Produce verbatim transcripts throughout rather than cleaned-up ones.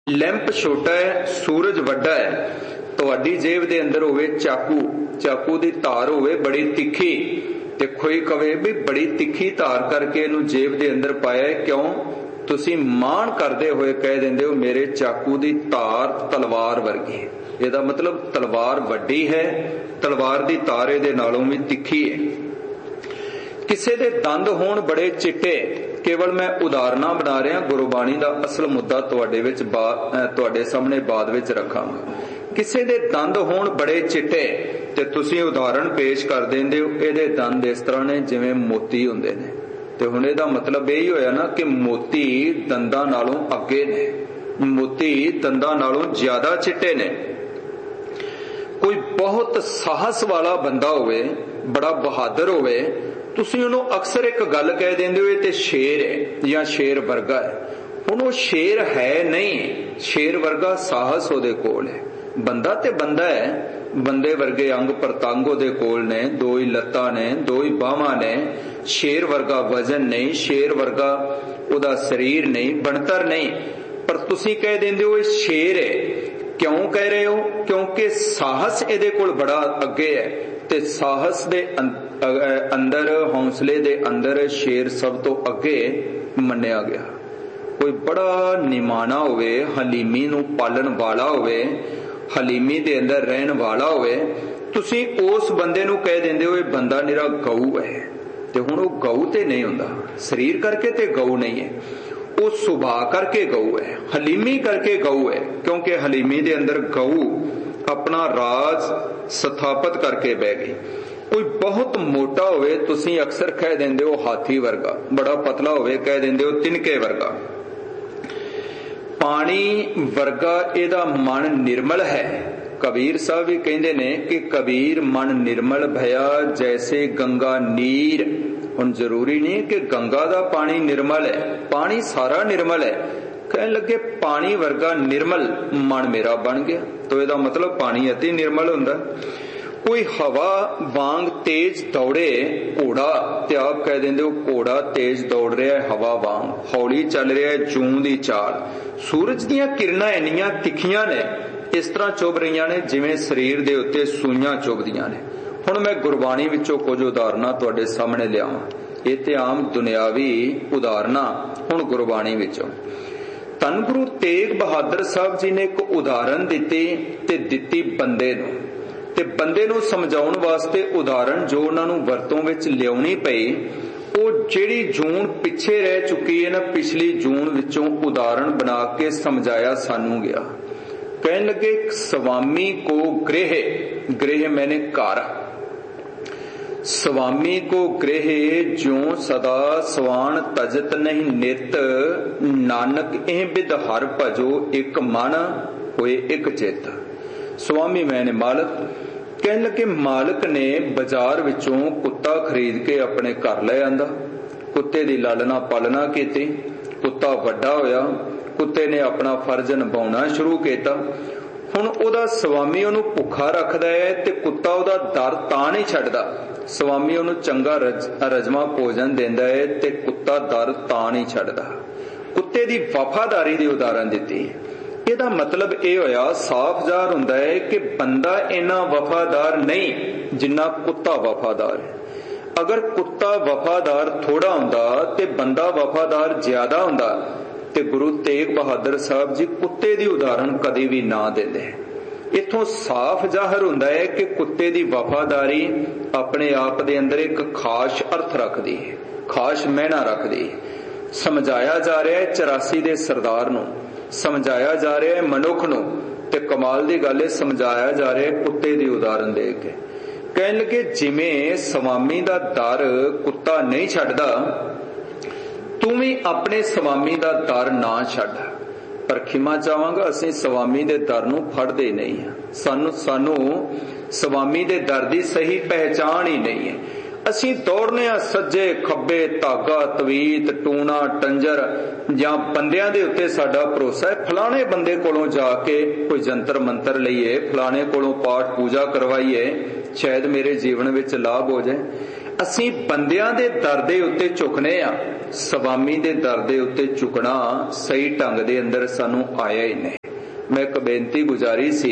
Lamp ਛੋਟਾ ਹੈ, ਸੂਰਜ ਵੱਡਾ ਹੈ। ਤੁਹਾਡੀ ਜੇਬ ਦੇ ਅੰਦਰ ਹੋਵੇ ਚਾਕੂ, ਚਾਕੂ ਦੀ ਧਾਰ ਹੋਵੇ ਬੜੀ ਤਿੱਖੀ, ਤੇ ਕੋਈ ਕਵੇ ਵੀ ਬੜੀ ਤਿੱਖੀ ਧਾਰ ਕਰਕੇ ਇਹਨੂੰ ਜੇਬ ਦੇ ਅੰਦਰ ਪਾਇਆ, ਕਿਉਂ? ਤੁਸੀਂ ਮਾਣ ਕਰਦੇ ਹੋਏ ਕਹਿ ਦਿੰਦੇ ਹੋ ਮੇਰੇ ਚਾਕੂ ਦੀ ਧਾਰ ਤਲਵਾਰ ਵਰਗੀ। ਇਹਦਾ ਮਤਲਬ ਤਲਵਾਰ ਵੱਡੀ ਹੈ, ਤਲਵਾਰ ਦੀ ਧਾਰ ਇਹਦੇ ਨਾਲੋਂ ਵੀ ਤਿੱਖੀ ਹੈ। ਕਿਸੇ ਦੇ ਦੰਦ ਹੋਣ ਬੜੇ ਚਿੱਟੇ, ਕੇਵਲ ਮੈਂ ਉਦਾਹਰਨਾਂ ਬਣਾ ਰਿਹਾ, ਗੁਰਬਾਣੀ ਦਾ ਅਸਲ ਮੁੱਦਾ ਤੁਹਾਡੇ ਵਿੱਚ ਤੁਹਾਡੇ ਸਾਹਮਣੇ ਬਾਅਦ ਵਿੱਚ ਰੱਖਾਂਗਾ। ਕਿਸੇ ਦੇ ਦੰਦ ਹੋਣ ਬੜੇ ਚਿੱਟੇ ਤੇ ਤੁਸੀਂ ਉਦਾਹਰਣ ਪੇਸ਼ ਕਰ ਦਿੰਦੇ ਹੋ ਇਹਦੇ ਦੰਦ ਇਸ ਤਰ੍ਹਾਂ ਨੇ ਜਿਵੇਂ ਮੋਤੀ ਹੁੰਦੇ ਨੇ। ਤੇ ਹੁਣ ਇਹਦਾ ਮਤਲਬ ਇਹ ਹੀ ਹੋਇਆ ਨਾ ਕਿ ਮੋਤੀ ਦੰਦਾਂ ਨਾਲੋਂ ਅੱਗੇ ਨੇ, ਮੋਤੀ ਦੰਦਾਂ ਨਾਲੋਂ ਜ਼ਿਆਦਾ ਚਿੱਟੇ ਨੇ। ਕੋਈ ਬਹੁਤ ਸਾਹਸ ਵਾਲਾ ਬੰਦਾ ਹੋਵੇ, ਬੜਾ ਬਹਾਦਰ ਹੋਵੇ, ਤੁਸੀਂ ਉਹਨੂੰ ਅਕਸਰ ਇੱਕ ਗੱਲ ਕਹਿ ਦਿੰਦੇ ਹੋ ਇਹ ਤੇ ਸ਼ੇਰ ਹੈ ਜਾਂ ਸ਼ੇਰ ਵਰਗਾ ਹੈ। ਹੁਣ ਉਹ ਸ਼ੇਰ ਹੈ ਨਹੀਂ, ਸ਼ੇਰ ਵਰਗਾ ਸਾਹਸ ਉਹਦੇ ਕੋਲ ਹੈ। ਬੰਦਾ ਤੇ ਬੰਦਾ ਹੈ, ਬੰਦੇ ਵਰਗੇ ਅੰਗ ਪ੍ਰਤੰਗ ਉਹਦੇ ਕੋਲ ਨੇ, ਦੋ ਹੀ ਲੱਤਾਂ ਨੇ, ਦੋ ਹੀ ਬਾਹਾਂ ਨੇ। ਸ਼ੇਰ ਵਰਗਾ ਵਜ਼ਨ ਨਹੀਂ, ਸ਼ੇਰ ਵਰਗਾ ਉਹਦਾ ਸਰੀਰ ਨਹੀਂ, ਬਣਤਰ ਨਹੀਂ, ਪਰ ਤੁਸੀਂ ਕਹਿ ਦਿੰਦੇ ਹੋ ਇਹ ਸ਼ੇਰ ਹੈ। ਕਿਉਂ ਕਹਿ ਰਹੇ ਹੋ? ਕਿਉਂਕਿ ਸਾਹਸ ਇਹਦੇ ਕੋਲ ਬੜਾ ਅੱਗੇ ਹੈ, ਤੇ ਸਾਹਸ ਦੇ ਅੰਦਰ, ਹੌਸਲੇ ਦੇ ਅੰਦਰ ਸ਼ੇਰ ਸਭ ਤੋਂ ਅੱਗੇ ਮੰਨਿਆ ਗਿਆ। ਕੋਈ ਬੜਾ ਨਿਮਾਣਾ ਹੋਵੇ, ਹਲੀਮੀ ਨੂੰ ਪਾਲਣ ਵਾਲਾ ਹੋਵੇ, ਹਲੀਮੀ ਦੇ ਅੰਦਰ ਰਹਿਣ ਵਾਲਾ ਹੋਵੇ, ਤੁਸੀਂ ਉਸ ਬੰਦੇ ਨੂੰ ਕਹਿ ਦਿੰਦੇ ਹੋ ਇਹ ਬੰਦਾ ਨਿਰਾ ਗਊ ਹੈ। ਤੇ ਹੁਣ ਉਹ ਗਊ ਤੇ ਨਹੀਂ ਹੁੰਦਾ, ਸਰੀਰ ਕਰਕੇ ਤੇ ਗਊ ਨਹੀਂ ਹੈ, ਉਹ ਸੁਭਾਅ ਕਰਕੇ ਗਊ ਹੈ, ਹਲੀਮੀ ਕਰਕੇ ਗਊ ਹੈ। ਕਿਉਂਕਿ ਹਲੀਮੀ ਦੇ ਅੰਦਰ ਗਊ ਆਪਣਾ ਰਾਜ ਸਥਾਪਿਤ ਕਰਕੇ ਬਹਿ ਗਈ। ਕੋਈ ਬਹੁਤ ਮੋਟਾ ਹੋਵੇ, ਤੁਸੀਂ ਅਕਸਰ ਕਹਿ ਦਿੰਦੇ ਹੋ ਹਾਥੀ ਵਰਗਾ, ਬੜਾ ਪਤਲਾ ਹੋਵੇ ਕਹਿ ਦਿੰਦੇ ਹੋ ਤਿਨਕੇ ਵਰਗਾ। ਪਾਣੀ ਵਰਗਾ ਇਹਦਾ ਮਨ ਨਿਰਮਲ ਹੈ। ਕਬੀਰ ਸਾਹਿਬ ਵੀ ਕਹਿੰਦੇ ਨੇ ਕਿ ਕਬੀਰ ਮਨ ਨਿਰਮਲ ਭਇਆ ਜੈਸੇ ਗੰਗਾ ਨੀਰ। ਹੁਣ ਜ਼ਰੂਰੀ ਨਹੀਂ ਕਿ ਗੰਗਾ ਦਾ ਪਾਣੀ ਨਿਰਮਲ ਹੈ, ਪਾਣੀ ਸਾਰਾ ਨਿਰਮਲ ਹੈ। ਕਹਿਣ ਲੱਗੇ ਪਾਣੀ ਵਰਗਾ ਨਿਰਮਲ ਮਨ ਮੇਰਾ ਬਣ ਗਿਆ, ਤਾਂ ਇਹਦਾ ਮਤਲਬ ਪਾਣੀ ਅਤੀ ਨਿਰਮਲ ਹੁੰਦਾ। ਕੋਈ ਹਵਾ ਵਾਂਗ ਤੇਜ਼ ਦੌੜੇ ਘੋੜਾ, ਤੇ ਆਪ ਕਹਿ ਦਿੰਦੇ ਹੋ ਘੋੜਾ ਤੇਜ਼ ਦੌੜ ਰਿਹਾ ਹੈ, ਹਵਾ ਵਾਂਗ ਹੌਲੀ ਚੱਲ ਰਿਹਾ ਹੈ, ਜੂੰ ਦੀ ਚਾਲ। ਸੂਰਜ ਦੀਆਂ ਕਿਰਨਾਂ ਇੰਨੀਆਂ ਤਿੱਖੀਆਂ ਨੇ, ਇਸ ਤਰ੍ਹਾਂ ਚੁੱਭ ਰਹੀਆਂ ਨੇ ਜਿਵੇਂ ਸਰੀਰ ਦੇ ਉੱਤੇ ਸੂਈਆਂ ਚੁੱਭਦੀਆਂ ਨੇ। ਹੁਣ ਮੈਂ ਗੁਰਬਾਣੀ ਵਿੱਚੋਂ ਕੁਝ ਉਦਾਹਰਨਾਂ ਤੁਹਾਡੇ ਸਾਹਮਣੇ ਲਿਆਵਾਂ। ਇਹ ਤੇ ਆਮ ਦੁਨਿਆਵੀ ਉਦਾਹਰਨਾਂ, ਹੁਣ ਗੁਰਬਾਣੀ ਵਿੱਚੋਂ। ਧੰਨ ਗੁਰੂ ਤੇਗ ਬਹਾਦਰ ਸਾਹਿਬ ਜੀ ਨੇ ਇੱਕ ਉਦਾਹਰਨ ਦਿੱਤੀ, ਤੇ ਦਿੱਤੀ ਬੰਦੇ ਨੂੰ, ਤੇ ਬੰਦੇ ਨੂੰ ਸਮਝਾਉਣ ਵਾਸਤੇ ਉਦਾਹਰਨ ਜੋ ਉਹਨਾਂ ਨੂੰ ਵਰਤੋਂ ਵਿੱਚ ਲਿਆਉਣੀ ਪਈ, ਉਹ ਜਿਹੜੀ ਜੂਨ ਪਿੱਛੇ ਰਹਿ ਚੁੱਕੀ ਹੈ ਨਾ, ਪਿਛਲੀ ਜੂਨ ਵਿੱਚੋਂ ਉਦਾਹਰਨ ਬਣਾ ਕੇ ਸਮਝਾਇਆ ਸਾਨੂੰ ਗਿਆ। ਕਹਿਣ ਲੱਗੇ ਸਵਾਮੀ ਕੋ ਗ੍ਰਹਿ, ਗ੍ਰਹਿ ਮੈਨੇ ਘਰ, ਸਵਾਮੀ ਕੋ ਗ੍ਰਹਿ ਜਿਉ ਸਦਾ ਸਵਾਨ ਤਜਤ ਨਹੀਂ ਨਿਤ, ਨਾਨਕ ਇਹ ਬਿਦ ਹਰ ਭਜੋ ਇੱਕ ਮਨ ਹੋਏ ਇੱਕ ਚਿੱਤ। ਸਵਾਮੀ ਮੈਨੇ ਮਾਲਕ। ਕਹਿਣ ਲੱਗੇ ਮਾਲਕ ਨੇ ਬਾਜ਼ਾਰ ਵਿੱਚੋਂ ਕੁੱਤਾ ਖਰੀਦ ਕੇ ਆਪਣੇ ਘਰ ਲੈ ਆਂਦਾ, ਕੁੱਤੇ ਦੀ ਲਾਲਣਾ ਪਾਲਣਾ ਕੀਤੀ, ਕੁੱਤਾ ਵੱਡਾ ਹੋਇਆ, ਕੁੱਤੇ ਨੇ ਆਪਣਾ ਫਰਜ਼ ਨਿਭਾਉਣਾ ਸ਼ੁਰੂ ਕੀਤਾ। ਹੁਣ ਉਹਦਾ ਸਵਾਮੀ ਉਹਨੂੰ ਭੁੱਖਾ ਰੱਖਦਾ ਹੈ, ਤੇ ਕੁੱਤਾ ਉਹਦਾ ਦਰ ਤਾਂ ਨਹੀਂ ਛੱਡਦਾ। ਸਵਾਮੀ ਉਹਨੂੰ ਚੰਗਾ ਰਜਮਾ ਭੋਜਨ ਦਿੰਦਾ ਹੈ, ਤੇ ਕੁੱਤਾ ਦਰ ਤਾਂ ਨਹੀਂ ਛੱਡਦਾ। ਕੁੱਤੇ ਦੀ ਵਫਾਦਾਰੀ ਦੀ ਉਦਾਹਰਨ ਦਿੱਤੀ। ਇਹਦਾ ਮਤਲਬ ਇਹ ਹੋਇਆ, ਸਾਫ਼ ਜ਼ਾਹਰ ਹੁੰਦਾ ਹੈ ਕਿ ਬੰਦਾ ਇੰਨਾ ਵਫਾਦਾਰ ਨਹੀਂ ਜਿੰਨਾ ਕੁੱਤਾ ਵਫਾਦਾਰ ਹੈ। ਅਗਰ ਕੁੱਤਾ ਵਫਾਦਾਰ ਥੋੜਾ ਹੁੰਦਾ ਤੇ ਬੰਦਾ ਵਫਾਦਾਰ ਜ਼ਿਆਦਾ ਹੁੰਦਾ, ਤੇ ਗੁਰੂ ਤੇਗ ਬਹਾਦਰ ਸਾਹਿਬ ਜੀ ਕੁੱਤੇ ਦੀ ਉਦਾਹਰਨ ਕਦੇ ਵੀ ਨਾ ਦਿੰਦੇ। ਇਥੋਂ ਸਾਫ਼ ਜ਼ਾਹਰ ਹੁੰਦਾ ਹੈ ਕਿ ਕੁੱਤੇ ਦੀ ਵਫਾਦਾਰੀ ਆਪਣੇ ਆਪ ਦੇ ਅੰਦਰ ਇੱਕ ਖਾਸ ਅਰਥ ਰੱਖਦੀ ਹੈ, ਖਾਸ ਮਹਿਣਾ ਰੱਖਦੀ ਹੈ। ਸਮਝਾਇਆ ਜਾ ਰਿਹਾ ਹੈ ਚੁਰਾਸੀ ਦੇ ਸਰਦਾਰ ਨੂੰ, ਸਮਝਾਇਆ ਜਾ ਰਿਹਾ ਹੈ ਮਨੁੱਖ ਨੂੰ, ਤੇ ਕਮਾਲ ਦੀ ਗੱਲ ਹੈ ਸਮਝਾਇਆ ਜਾ ਰਿਹਾ ਹੈ ਕੁੱਤੇ ਦੀ ਉਦਾਹਰਨ ਦੇ ਕੇ। ਕਹਿਣ ਲੱਗੇ ਜਿਵੇਂ ਸਵਾਮੀ ਦਾ ਦਰ ਕੁੱਤਾ ਨਹੀਂ ਛੱਡਦਾ, ਤੂੰ ਵੀ ਆਪਣੇ ਸਵਾਮੀ ਦਾ ਦਰ ਨਾ ਛੱਡ। ਪਰ ਖਿਮਾ ਚਾਹਾਂਗਾ, ਅਸੀਂ ਸਵਾਮੀ ਦੇ ਦਰ ਨੂੰ ਫੜਦੇ ਨਹੀਂ ਹਾਂ। ਸਾਨੂੰ ਸਾਨੂੰ ਸਵਾਮੀ ਦੇ ਦਰ ਦੀ ਸਹੀ ਪਹਿਚਾਣ ਹੀ ਨਹੀਂ ਹੈ। ਅਸੀਂ ਦੌੜਨੇ ਆ ਸੱਜੇ ਖੱਬੇ, ਧਾਗਾ ਤਵੀਤ ਟੂਣਾ ਟੰਜਰ, ਜਾਂ ਬੰਦਿਆਂ ਦੇ ਉੱਤੇ ਸਾਡਾ ਭਰੋਸਾ ਹੈ। ਫਲਾਣੇ ਬੰਦੇ ਕੋਲੋਂ ਜਾ ਕੇ ਕੋਈ ਜੰਤਰ ਮੰਤਰ ਲਈਏ, ਫਲਾਣੇ ਕੋਲੋਂ ਪਾਠ ਪੂਜਾ ਕਰਵਾਈਏ, ਸ਼ਾਇਦ ਮੇਰੇ ਜੀਵਨ ਵਿੱਚ ਲਾਭ ਹੋ ਜਾਏ। ਅਸੀਂ ਬੰਦਿਆਂ ਦੇ ਦਰ ਦੇ ਉੱਤੇ ਝੁਕਨੇ ਆ, ਸਵਾਮੀ ਦੇ ਦਰ ਦੇ ਉੱਤੇ ਝੁਕਣਾ ਸਹੀ ਢੰਗ ਦੇ ਅੰਦਰ ਸਾਨੂੰ ਆਇਆ ਹੀ ਨਹੀਂ। मैं एक बेनती गुजारी सी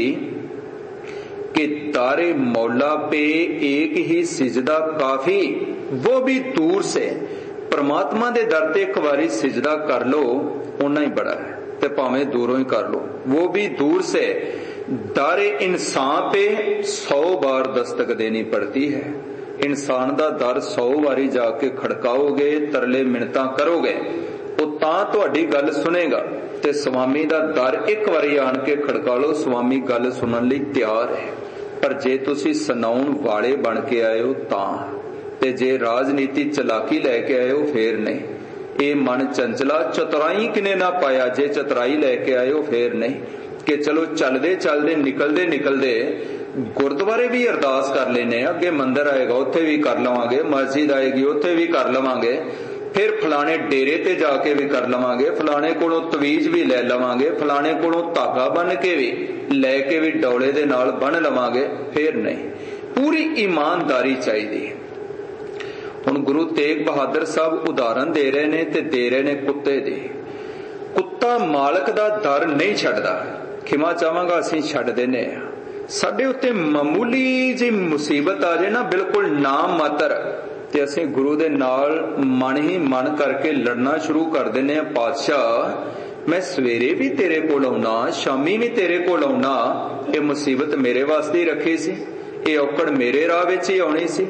कि तारे मौला पे एक ही सिजदा काफी, वो भी दूर से। परमात्मा दे दर ते एक बारी सिजदा कर लो उन्ना ही बड़ा है, ते भावें दूरों ही कर लो, वो भी दूर से। दारे इंसान पे सौ बार दस्तक देनी पड़ती है। इंसान दा दर सौ बारी जाके खड़काओगे, तरले मिन्नतां करोगे, वो तां तुहाडी गल सुनेगा। ते स्वामी दा दर एक बारी आन के खड़का लो, स्वामी गल सुनन लई तैयार है। पर जे तुसी सुनाउण वाले बन के आए हो तां, ते जे राजनीति चलाकी लैके आए हो फिर नहीं। ये मन चंचला चतुराई किने ना पाया, जे चतुराई लैके आए हो फिर नहीं। कि चलो चलदे चलदे निकलदे निकलदे गुरुद्वारे भी अरदास कर लेने, अगे मंदिर आएगा उत्थे भी कर लवांगे, मस्जिद आएगी उत्थे भी कर लवांगे, फिर फलाने डेरे ते जाके भी कर लवांगे, फलाने कोलों तवीज भी ले लवांगे, फलाने कोलों धागा बन के भी लैके भी डौले दे नाल बन लवांगे, फिर नहीं। पूरी ईमानदारी चाहिए। हुण गुरु तेग बहादुर साहब उदाहरण दे रहे ने ते दे रहे ने कुत्ते दे। कुत्ता मालक दा दर नहीं छड्डदा, खिमा चाहांगा असीं छड्ड दिंदे आ। साडे उत्ते मामूली जी मुसीबत आ जाए ना, बिल्कुल नाम मात्र, ते असीं गुरु दे नाल मन ही मन करके लड़ना शुरू कर दिंदे आ। पातशाह मैं सवेरे भी तेरे कोल आउणा, शामी भी तेरे कोल आउणा, ये मुसीबत मेरे वास्ते ही रखी सी, ये औकड़ मेरे राह विच ही आउणी सी।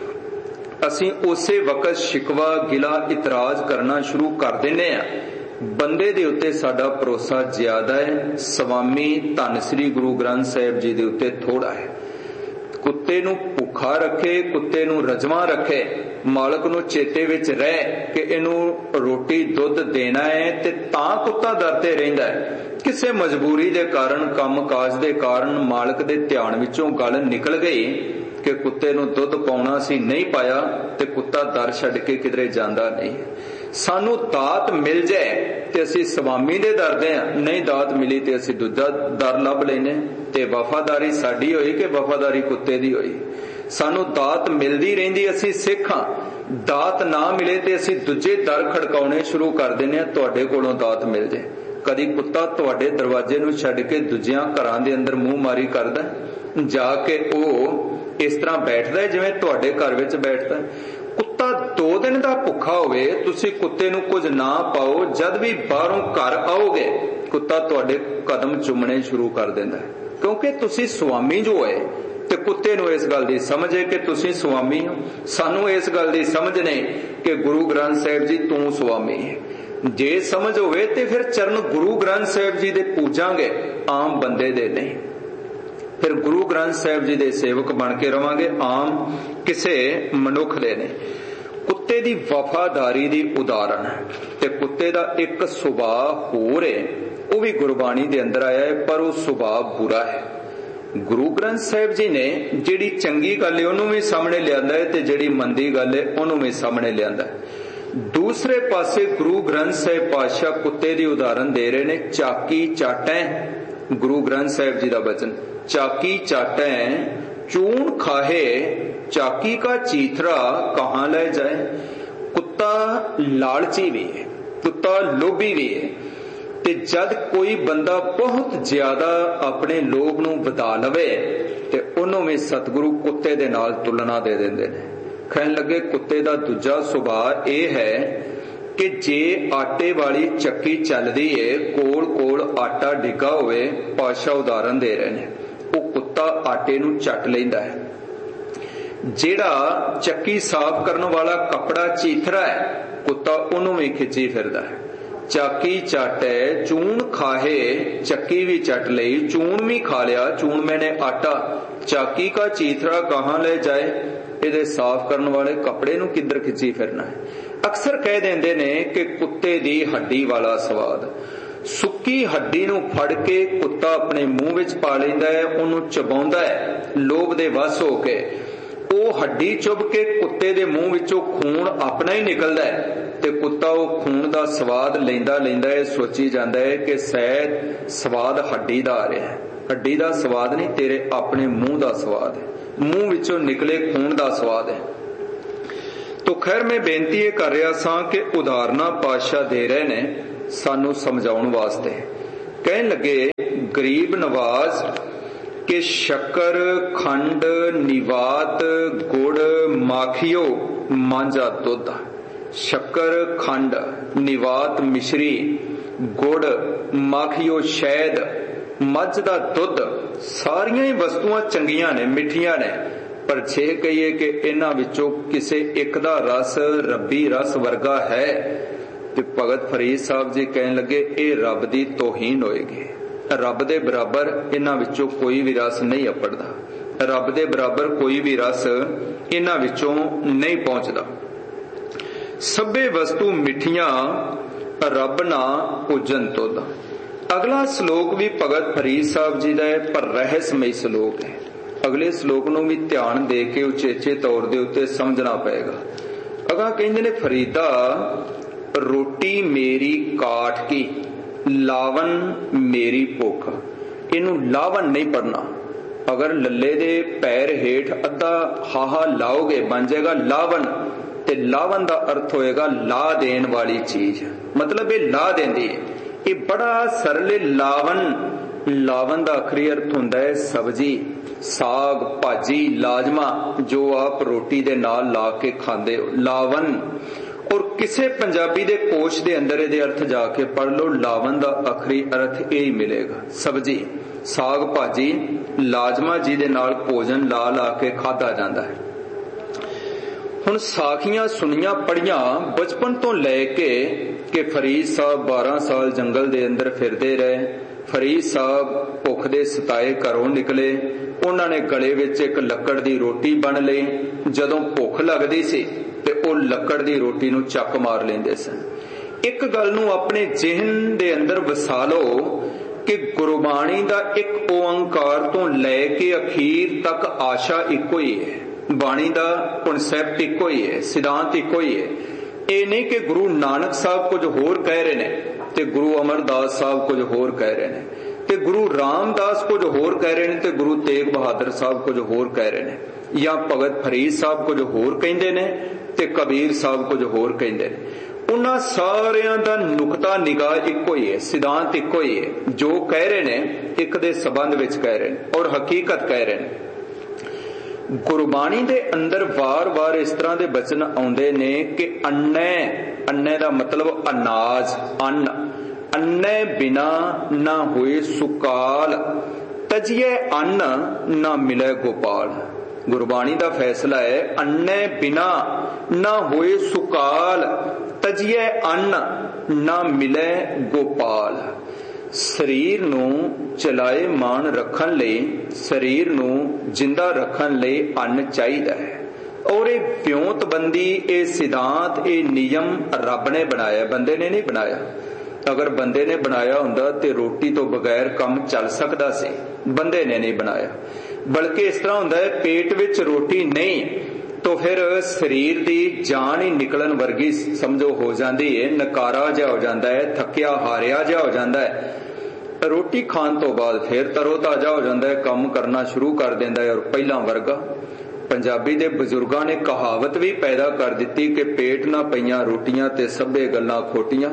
असीं उसे वक्त शिकवा गिला इतराज करना शुरू कर दिंदे आ। बंदे दे उत्ते साडा भरोसा ज्यादा है, स्वामी धन श्री गुरु ग्रंथ साहिब जी दे उत्ते थोड़ा है। कुत्ते नूं भुखा रखे, कुत्ते नूं रजवा रखे, मालक नूं चेते विच रह कि इनू रोटी दुध देना है, ते तां कुत्ता दर ते रहिंदा है। किसे मजबूरी दे कारण, काम काज दे कारण मालक दे ध्यान विचों गल निकल गई कि कुत्ते नूं दुध पाउणा सी, नहीं पाया, ते कुत्ता दर छड्ड के किधरे जांदा नहीं। सानू दात मिल जाए ते असीं स्वामी दे दर दे आ, नहीं दात मिली ते असीं दूजा दर लभ लैने। ते वफादारी साडी होई कि वफादारी कुत्ते दी होई? सानू दात मिलदी रहिंदी, असीं सिख हां। दात ना मिले ते असीं दूजे दर खड़काउणे शुरू कर दिंदे आ, तुहाडे कोलों दात मिल जाए। कदी कुत्ता तुहाडे दरवाजे नूं छड्ड के दूजियां घरां दे अंदर मूंह मारी करदा, जाके ओ इस तरह बैठदा है जिवें तुहाडे घर विच बैठदा है। कुत्ता दो दिन का भुखा होवे, तुसी कुत्ते नूं कुछ ना पाओ, जद भी बाहरों घर आओगे कुत्ता तुहाडे कदम चुमने शुरू कर दिंदा है, क्योंकि तुसी स्वामी जो है। ते कुत्ते नूं इस गल दी समझ है कि तुसी स्वामी हो, सानू इस गल दी समझ नहीं कि गुरु ग्रंथ साहिब जी तू स्वामी है। जे समझ होवे ते फिर चरण गुरु ग्रंथ साहिब जी दे पूजांगे, आम बंदे दे नहीं। फिर गुरु ग्रंथ साहिब जी दे सेवक बन के रवांगे, आम किसे मनुख दे ने। कुत्ते दी वफादारी दी उदाहरण है, ते कुत्ते दा एक सुभाव होर है, वो भी गुरबाणी दे अंदर आया है, पर वो सुभाव बुरा है। गुरु ग्रंथ साहिब जी ने जिहड़ी चंगी गल है उन्होंने भी सामने लियांदा है, ते जिहड़ी मंदी गल है उन्होंने भी सामने लियांदा है। दूसरे पासे गुरु ग्रंथ साहिब पातशाह कुत्ते दी उदाहरण दे रहे ने। चाकी चाटै, गुरु ग्रंथ साहिब जी दा वचन, चाकी चाटै चून खाहे, चाकी का चीथरा कहां ले जाए। कुत्ता लालची भी है, कुत्ता लोभी भी है, ते जद कोई बंदा बहुत ज्यादा अपने लोभ नूं वधा लवे ते उन्होंने भी सतगुरु कुत्ते दे नाल तुलना दे देंदे ने। कहन लगे कुत्ते दा दूजा सुभाव यह है कि जे आटे वाली चक्की चलदी है, कोल कोल आटा डिगा होवे, पातशाह उदाहरण दे रहे ने, वो कुत्ता आटे नूं चट लैंदा है। जेड़ा चक्की साफ करने वाला कपड़ा चीथरा है, कुत्ता उन्होंने भी खिंची फिरदा है। चाकी चाटे चून खाहे, चक्की भी चट लई, चून भी खा लिया, चून मैंने आटा, चाकी का चीथरा कहां ले जाए। इहदे साफ करने वाले कपड़े नूं किधर खिंची फिरना है। अक्सर कह देंदे ने कि कुत्ते दी हड्डी वाला स्वाद। सुक्की हड्डी नूं फड़ के कुत्ता अपने मुंह विच पा लैंदा है, उहनूं चबाउंदा है लोभ दे वस हो के। ਉਹ हड्डी चुभ के कुत्ते दे मुंह विचों खून अपना ही निकलदा है, ते कुत्ता वो खून दा स्वाद लैंदा लैंदा है, सोची जांदा है कि शायद स्वाद हड्डी दा आ रहा है। हड्डी दा स्वाद नहीं, तेरे अपने मुंह दा स्वाद है, मुंह विचों निकले खून दा स्वाद है। तो खैर मैं बेनती ये कर रहा सां कि उदाहरणा पातशाह दे रहे ने सानू समझाउण वास्ते कहन लगे गरीब नवाज कि शक्कर खंड निवात गुड़ माखियो मांझा दुध। शक्कर खंड निवात मिश्री गुड़ माखियो शहद मझ दा दुध सारियां ही वस्तुआं चंगियां ने मिठियां ने, पर जे कहिए कि इन्हां विचों किसे एक दा रस रब्बी रस वर्गा है ते भगत फरीद साहब जी कहन लगे ये रब दी तौहीन होएगी। रब दे बराबर इन्हां विचों कोई भी रस नहीं अपड़दा, रब दे बराबर कोई भी रस इन्हां विचों नहीं पहुंचदा। सभे वस्तु मिठियां रब ना पूजन तुद। अगला श्लोक भी भगत फरीद साहब जी का है, पर रहस्यमय श्लोक है। अगले श्लोक नूं भी ध्यान दे के उचेचे तौर दे उत्ते समझना पएगा। अगा कहंदे ने फरीदा रोटी मेरी काठ की लावन मेरी भुख। इनू लावन नहीं पढ़ना, अगर लल्ले दे पैर हेठ अद्धा हाहा लाओगे बन जाएगा लावन, ते लावन का अर्थ होएगा ला देन वाली चीज, मतलब ये ला देंदी है। ये बड़ा सरल लावन। लावन का आखिरी अर्थ हुंदा है सब्जी, साग भाजी लाजमा जो आप रोटी दे नाल ला के खांदे हो, लावन। और किसे पंजाबी दे कोश दे अंदर ये अर्थ जाके पढ़ लो, लावन का आखिरी अर्थ यही मिलेगा, सब्जी साग भाजी लाजमा जी दे नाल भोजन ला ला के खाधा जाता है। हुण साखियां सुनियां पढ़ियां बचपन तो लैके कि फरीद साहब बारह साल जंगल दे अंदर फिरदे रहे। फरीद साहब भुख दे सताए घरों निकले, उन्होंने गले विच एक लक्कड़ दी रोटी बन लई। जदों भुख लगदी सी ते ओ लक्कड़ दी रोटी नूं चक मार लेंदे सन। एक गल नूं अपने जिहन दे अंदर वसा लो कि गुरबाणी दा एक ओंकार तो लैके अखीर तक आशा इको ही है, बाणी दा कॉन्सैप्ट इको ही है, सिद्धांत इको ही है। ये नहीं कि गुरु नानक साहब कुछ होर कह रहे ने ते गुरु अमरदास साहब कुछ होर कह रहे ने, ते गुरु रामदास कुछ होर कह रहे ने ते गुरु तेग बहादुर साहब कुछ होर कह रहे ने, या भगत फरीद साहब कुछ होर कहंदे ने ते कबीर साहब कुछ होर कहंदे ने। उन्हां सारियां दा नुकता निगाह इको ही है, सिद्धांत इको ही है। जो कह रहे ने एक दे संबंध विच कह रहे ने और हकीकत कह रहे ने। गुरबाणी दे अंदर वार वार इस तरह दे बचन आउंदे ने कि अन्ने, अन्ने दा मतलब अनाज, अन्न, अन्ने बिना ना होए सुकाल, तजिए अन्न ना मिले गोपाल। गुरबाणी दा फैसला है अन्ने बिना ना होए सुकाल, तजिए अन्न ना मिले गोपाल। शरीर नूं चलाए मान रखन लई, शरीर नूं जिंदा रखन लई अन्न चाहिदा है। और ये व्योंतबंदी, ये सिद्धांत, ये नियम रब ने बनाया, बंदे ने नहीं बनाया। अगर बंदे ने बनाया हुंदा ते रोटी तो बगैर काम चल सकदा सी, बंदे ने नहीं बनाया। बल्कि इस तरह हुंदा है पेट विच रोटी नहीं तो फिर शरीर दी जान ही निकलन वर्गी समझो हो जाती है, नकारा जिहा हो जाता है, थकिया हारिया जिहा हो जाता है। रोटी खान तो बाद फिर तरोताजा हो जाता है, काम करना शुरू कर देंदा है और पहला वर्गा। पंजाबी दे बजुर्गां ने कहावत भी पैदा कर दी कि पेट ना पईयां रोटियां ते सभे गल्लां खोटियां।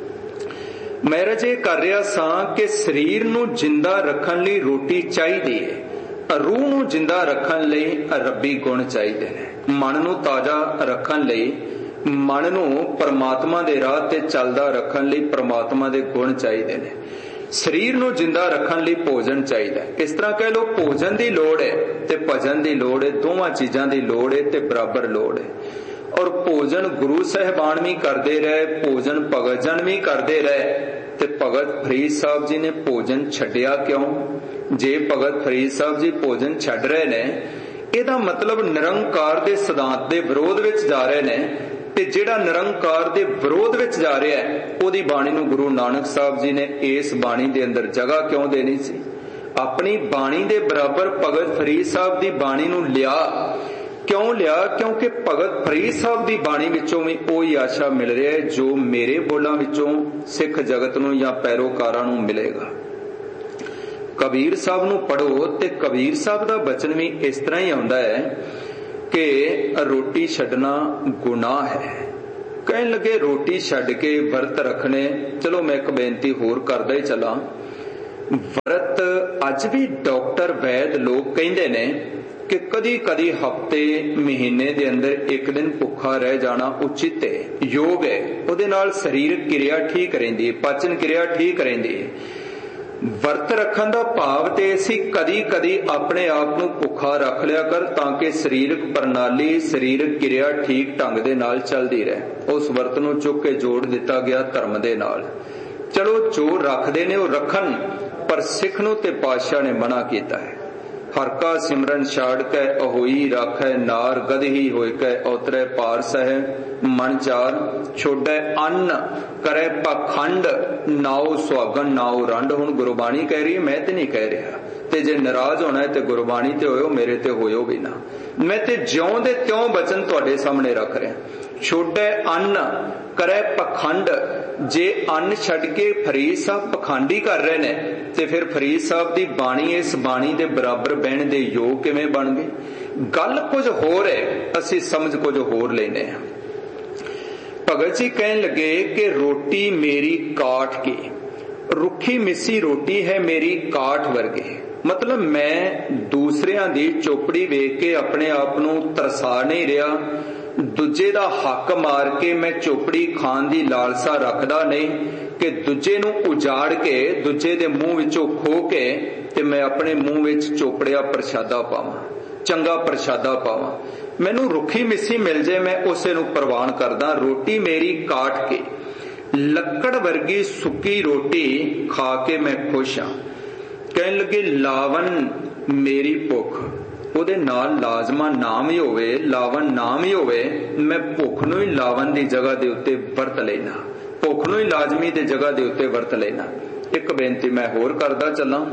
मैं रजे कर रहा सा कि शरीर नूं जिंदा रखन लई रोटी चाहिदी है, रूह नूं जिंदा रखन लई रब्बी गुण चाहिदे ने, मन नूं ताजा रखन लई, मन नूं परमात्मा दे राह ते चलदा रखन लई परमात्मा दे गुण चाहिदे ने। शरीर नूं जिंदा रखन लई भोजन चाहिदा है। इस तरह कह लो भोजन दी लोड़ है ते भजन दी लोड़ है, दोवां चीजां दी लोड़ है ते बराबर लोड़ है। और भोजन गुरु साहिबान भी करते रहे, भोजन भगत जन भी करते रहे, ते भगत फरीद साहब जी ने भोजन छड्डिया क्यों? जे भगत फरीद साहब जी भोजन छड्ड रहे ने, इहदा मतलब निरंकार दे सिद्धांत दे विरोध विच जा रहे ने, ते जिहड़ा निरंकार दे विरोध विच जा रहा है ओदी बाणी नूं गुरु नानक साहब जी ने इस बाणी दे अंदर जगह क्यों देनी सी? अपनी बाणी दे बराबर भगत फरीद साहब दी बाणी नूं लिया क्यों लिया? क्योंकि भगत फरीद साहब की बाणी विचों भी ओही आशा मिल रहा है जो मेरे बोलों विचों सिख जगत नूं या पैरोकारां नूं मिलेगा। कबीर साहब नूं पढ़ो ते कबीर साहब का बचन भी इस तरह ही आउंदा है कि रोटी छड्डना गुनाह है। कहन लगे रोटी छड्ड के वर्त रखने। चलो मैं एक बेनती होर करदा ही चला ਵਰਤ ਅੱਜ ਵੀ ਡਾਕਟਰ ਵੈਦ ਲੋਕ ਕਹਿੰਦੇ ਨੇ ਕਿ ਕਦੀ ਕਦੀ ਹਫ਼ਤੇ ਮਹੀਨੇ ਦੇ ਅੰਦਰ ਇੱਕ ਦਿਨ ਭੁੱਖਾ ਰਹਿ ਜਾਣਾ ਉਚਿਤ ਹੈ, ਯੋਗ ਹੈ। ਉਹਦੇ ਨਾਲ ਸਰੀਰਕ ਕਿਰਿਆ ਠੀਕ ਰਹਿੰਦੀ ਹੈ, ਪਾਚਨ ਕਿਰਿਆ ਠੀਕ ਰਹਿੰਦੀ ਹੈ। ਵਰਤ ਰੱਖਣ ਦਾ ਭਾਵ ਤੇ ਅਸੀਂ ਕਦੀ ਕਦੀ ਆਪਣੇ ਆਪ ਨੂੰ ਭੁੱਖਾ ਰੱਖ ਲਿਆ ਕਰ ਤਾਂ ਕਿ ਸਰੀਰਕ ਪ੍ਰਣਾਲੀ ਸਰੀਰਕ ਕਿਰਿਆ ਠੀਕ ਢੰਗ ਦੇ ਨਾਲ ਚੱਲਦੀ ਰਹੇ। ਉਸ ਵਰਤ ਨੂੰ ਚੁੱਕ ਕੇ ਜੋੜ ਦਿੱਤਾ ਗਿਆ ਧਰਮ ਦੇ ਨਾਲ। ਚਲੋ ਜੋ ਰੱਖਦੇ ਨੇ ਉਹ ਰੱਖਣ, ਪਰ ਸਿੱਖ ਨੂੰ ਤੇ ਪਾਤਸ਼ਾਹ ਨੇ ਮਨਾ ਕੀਤਾ ਹੈ। ਹਰ ਕਾ ਸਿਮਰਨ ਛਾੜ ਕੇ ਅਹੋਈ ਰਾਖੈ, ਨਾਰ ਗਦਹੀ ਹੋਇ ਕੈ ਔਤਰੈ ਪਾਰ ਸਹਿ। ਮਨ ਚਾਰ ਛੋੜੈ ਅੰਨ ਕਰੇ ਪਖੰਡ, ਨਾਉ ਸੁਹਾਗਣ ਨਾਉ ਰੰਡ। ਹੁਣ ਗੁਰਬਾਣੀ ਕਹਿ ਰਹੀ ਹੈ, ਮੈਂ ਤੇ ਨਹੀਂ ਕਹਿ ਰਿਹਾ। ਤੇ ਜੇ ਨਾਰਾਜ਼ ਹੋਣਾ ਹੈ ਤੇ ਗੁਰਬਾਣੀ ਤੇ ਹੋਇਓ, ਮੇਰੇ ਤੇ ਹੋਇਓ ਵੀ ਨਾ। ਮੈਂ ਤੇ ਜਿਉਂ ਦੇ ਤਿਉਂ ਬਚਨ ਤੁਹਾਡੇ ਸਾਹਮਣੇ ਰੱਖ ਰਿਹਾ। ਛੋੜੈ ਅੰਨ ਕਰੇ ਪਖੰਡ, ਜੇ ਅੰਨ ਛੱਡ ਕੇ ਫਰੀਦ ਸਾਹਿਬ ਪਖੰਡੀ ਕਰ ਰਹੇ ਨੇ ਤੇ ਫਿਰ ਫਰੀਦ ਸਾਹਿਬ ਦੀ ਬਾਣੀ ਇਸ ਬਾਣੀ ਦੇ ਬਰਾਬਰ ਬਹਿਣ ਦੇ ਯੋਗ ਕਿਵੇਂ ਬਣ ਗਏ? ਗੱਲ ਕੁਝ ਹੋਰ ਹੈ, ਅਸੀਂ ਸਮਝ ਕੁਝ ਹੋਰ ਲੈਨੇ ਹਾਂ। ਭਗਤ ਜੀ ਕਹਿਣ ਲੱਗੇ ਕਿ ਰੋਟੀ ਮੇਰੀ ਕਾਠ ਕੀ, ਰੁੱਖੀ ਮਿੱਸੀ ਰੋਟੀ ਹੈ ਮੇਰੀ ਕਾਠ ਵਰਗੀ। ਮਤਲਬ ਮੈਂ ਦੂਸਰਿਆਂ ਦੀ ਚੋਪੜੀ ਵੇਖ ਕੇ ਆਪਣੇ ਆਪ ਨੂੰ ਤਰਸਾ ਨਹੀਂ ਰਿਹਾ, ਦੂਜੇ ਦਾ ਹੱਕ ਮਾਰ ਕੇ ਮੈਂ ਚੋਪੜੀ ਖਾਣ ਦੀ ਲਾਲਸਾ ਰੱਖਦਾ ਨਹੀਂ ਕਿ ਦੂਜੇ ਨੂੰ ਉਜਾੜ ਕੇ ਦੂਜੇ ਦੇ ਮੂੰਹ ਵਿੱਚੋਂ ਖੋ ਕੇ ਤੇ ਮੈਂ ਆਪਣੇ ਮੂੰਹ ਵਿੱਚ ਚੋਪੜਿਆ ਪ੍ਰਸ਼ਾਦਾ ਪਾਵਾਂ, ਚੰਗਾ ਪ੍ਰਸ਼ਾਦਾ ਪਾਵਾਂ। ਮੈਨੂੰ ਰੁੱਖੀ ਮਿੱਸੀ ਮਿਲ ਜੇ ਮੈਂ ਉਸੇ ਨੂੰ ਪ੍ਰਵਾਨ ਕਰਦਾ। ਰੋਟੀ ਮੇਰੀ ਕਾਟ ਕੇ, ਲੱਕੜ ਵਰਗੀ ਸੁੱਕੀ ਰੋਟੀ ਖਾ ਕੇ ਮੈਂ ਖੁਸ਼ ਹਾਂ। ਕਹਿਣ ਲੱਗੇ ਲਾਵਨ ਮੇਰੀ ਭੁੱਖ, ਉਹਦੇ ਨਾਲ ਲਾਜ਼ਮਾ ਨਾਮ ਹੀ ਹੋਵੇ, ਲਾਵਨ ਨਾਮ ਹੀ ਹੋਵੇ। ਮੈਂ ਭੁੱਖ ਨੂੰ ਹੀ ਲਾਵਨ ਦੀ ਜਗ੍ਹਾ ਦੇ ਉੱਤੇ ਵਰਤ ਲੈਣਾ, ਭੁੱਖ ਨੂੰ ਹੀ ਲਾਜ਼ਮੀ ਦੀ ਜਗ੍ਹਾ ਦੇ ਉੱਤੇ ਵਰਤ ਲੈਣਾ। ਇੱਕ ਬੇਨਤੀ ਮੈਂ ਹੋਰ ਕਰਦਾ ਚੱਲਾਂ।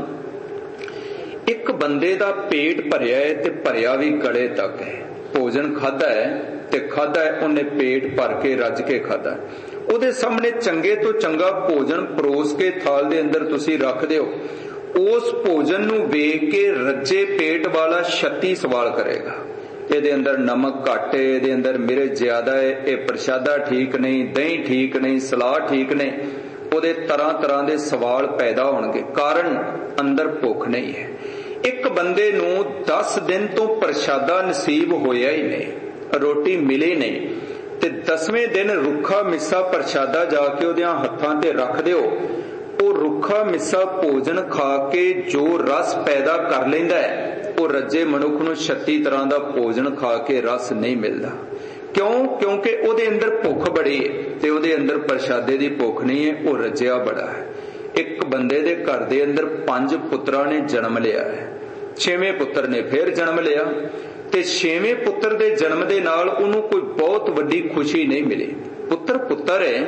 ਇੱਕ ਬੰਦੇ ਦਾ ਪੇਟ ਭਰਿਆ ਹੈ ਤੇ ਭਰਿਆ ਵੀ ਗਲੇ ਤੱਕ ਹੈ, ਭੋਜਨ ਖਾਧਾ ਹੈ ਤੇ ਖਾਧਾ ਹੈ ਉਹਨੇ ਪੇਟ ਭਰ ਕੇ ਰੱਜ ਕੇ ਖਾਧਾ। ਉਹਦੇ ਸਾਹਮਣੇ ਚੰਗੇ ਤੋਂ ਚੰਗਾ ਭੋਜਨ ਪਰੋਸ ਕੇ ਥਾਲ ਦੇ ਅੰਦਰ ਤੁਸੀਂ ਰੱਖ ਦਿਓ, ਉਸ ਭੋਜਨ ਨੂੰ ਵੇਖ ਕੇ ਰੱਜੇ ਪੇਟ ਵਾਲਾ ਛੱਤੀ ਸਵਾਲ ਕਰੇਗਾ। ਇਹਦੇ ਅੰਦਰ ਨਮਕ ਘੱਟ ਹੈ, ਇਹਦੇ ਅੰਦਰ ਮਿਰਚ ਜ਼ਿਆਦਾ ਹੈ, ਇਹ ਪ੍ਰਸ਼ਾਦਾ ਠੀਕ ਨਹੀਂ, ਦਹੀਂ ਠੀਕ ਨਹੀਂ, ਸਲਾਦ ਠੀਕ ਨਹੀਂ। ਉਹਦੇ ਤਰ੍ਹਾਂ ਤਰ੍ਹਾਂ ਦੇ ਸਵਾਲ ਪੈਦਾ ਹੋਣਗੇ, ਕਾਰਨ ਅੰਦਰ ਭੁੱਖ ਨਹੀਂ ਹੈ। ਇੱਕ ਬੰਦੇ ਨੂੰ ਦਸ ਦਿਨ ਤੋਂ ਪ੍ਰਸ਼ਾਦਾ ਨਸੀਬ ਹੋਇਆ ਹੀ ਨਹੀਂ, ਰੋਟੀ ਮਿਲੀ ਨਹੀਂ, ਤੇ ਦਸਵੇਂ ਦਿਨ ਰੁੱਖਾ ਮਿੱਸਾ ਪ੍ਰਸ਼ਾਦਾ ਜਾ ਕੇ ਉਹਦਿਆਂ ਹੱਥਾਂ ਤੇ ਰੱਖ ਦਿਓ। ਉਹ ਰੁੱਖਾ ਮਿੱਸਾ ਭੋਜਨ ਖਾ ਕੇ ਜੋ ਰਸ ਪੈਦਾ ਕਰ ਲੈਂਦਾ ਹੈ, ਉਹ ਰੱਜੇ ਮਨੁੱਖ ਨੂੰ ਛੱਤੀ ਤਰ੍ਹਾਂ ਦਾ ਭੋਜਨ ਖਾ ਕੇ ਰਸ ਨਹੀਂ ਮਿਲਦਾ। ਕਿਉਂ? ਕਿਉਂਕਿ ਉਹਦੇ ਅੰਦਰ ਭੁੱਖ ਬੜੀ ਹੈ ਤੇ ਉਹਦੇ ਅੰਦਰ ਪ੍ਰਸ਼ਾਦੇ ਦੀ ਭੁੱਖ ਨਹੀਂ ਹੈ, ਉਹ ਰੱਜਿਆ ਬੜਾ ਹੈ। ਇੱਕ ਬੰਦੇ ਦੇ ਘਰ ਦੇ ਅੰਦਰ ਪੰਜ ਪੁੱਤਰਾਂ ਨੇ ਜਨਮ ਲਿਆ ਹੈ, ਛੇਵੇਂ ਪੁੱਤਰ ਨੇ ਫਿਰ ਜਨਮ ਲਿਆ, ਤੇ ਛੇਵੇਂ ਪੁੱਤਰ ਦੇ ਜਨਮ ਦੇ ਨਾਲ ਉਹਨੂੰ ਕੋਈ ਬਹੁਤ ਵੱਡੀ ਖੁਸ਼ੀ ਨਹੀਂ ਮਿਲੀ। ਪੁੱਤਰ ਪੁੱਤਰ ਹੈ,